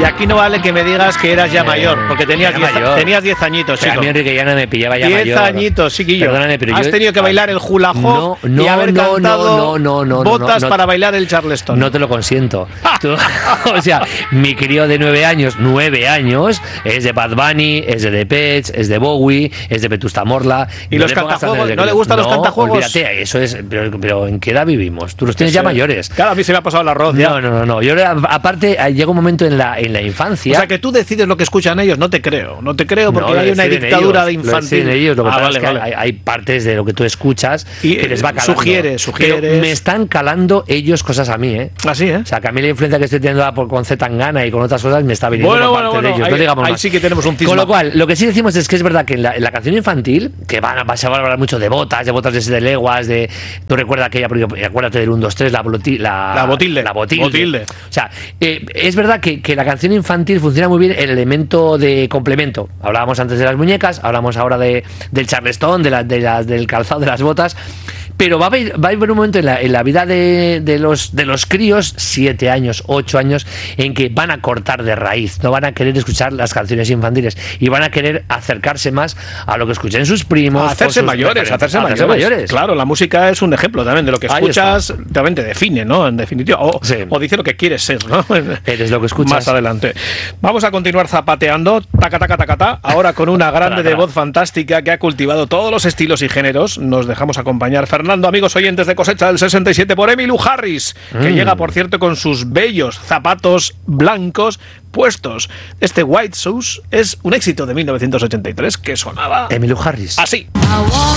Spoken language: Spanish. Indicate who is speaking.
Speaker 1: Y aquí no vale que me digas que eras ya mayor, porque tenías 10 añitos, chico.
Speaker 2: A mí Enrique Llana me pillaba ya
Speaker 1: 10
Speaker 2: mayor.
Speaker 1: 10 añitos, chiquillo.
Speaker 2: Perdóname, pero
Speaker 1: has tenido que bailar el hula hoop y haber cantado botas para bailar el Charleston.
Speaker 2: No te lo consiento. O sea, mi crío de 9 años, es de Bad Bunny, es de Depeche, es de Bowie, es de Vetusta Morla.
Speaker 1: ¿Y los cantajuegos? ¿No le gustan los cantajuegos?
Speaker 2: Olvídate, eso es. Pero ¿en qué edad vivimos? Tú los tienes ya mayores.
Speaker 1: Claro, a mí se me ha pasado el arroz.
Speaker 2: No. Yo, aparte, llega un momento en la infancia.
Speaker 1: O sea, que tú decides lo que escuchan ellos, no te creo porque hay una dictadura de infantil.
Speaker 2: Ellos, lo que pasa es que hay partes de lo que tú escuchas
Speaker 1: y
Speaker 2: que les va calando.
Speaker 1: Sugieres.
Speaker 2: Pero me están calando ellos cosas a mí, ¿eh?
Speaker 1: Así, ¿eh?
Speaker 2: O sea, que a mí la influencia que estoy teniendo con Z Tangana y con otras cosas me está viniendo por parte de ellos.
Speaker 1: Ahí,
Speaker 2: no digamos
Speaker 1: ahí
Speaker 2: más.
Speaker 1: Sí que tenemos un cisma.
Speaker 2: Con lo cual, lo que sí decimos es que es verdad que en la canción infantil, que se va a hablar mucho de botas de 7 leguas, de... No recuerda aquella, porque acuérdate del 1, 2, 3, la Botilde. O sea, es verdad que la canción infantil funciona muy bien el elemento de complemento. Hablábamos antes de las muñecas, hablamos ahora del Charleston, del calzado, de las botas. Pero va a haber un momento en la vida de los críos, 7 años, 8 años, en que van a cortar de raíz, no van a querer escuchar las canciones infantiles y van a querer acercarse más a lo que escuchen sus primos.
Speaker 1: Hacerse mayores. Claro, la música es un ejemplo también de lo que escuchas, también te define, ¿no? En definitiva, o dice lo que quieres ser, ¿no?
Speaker 2: Eres lo que escuchas.
Speaker 1: Más adelante. Vamos a continuar zapateando, taca, ahora con una grande de voz fantástica que ha cultivado todos los estilos y géneros. Nos dejamos acompañar, Fernando, amigos oyentes de Cosecha del 67, por Emmylou Harris, que llega, por cierto, con sus bellos zapatos blancos puestos. Este White Shoes es un éxito de 1983 que sonaba
Speaker 2: Emmylou Harris.
Speaker 1: así.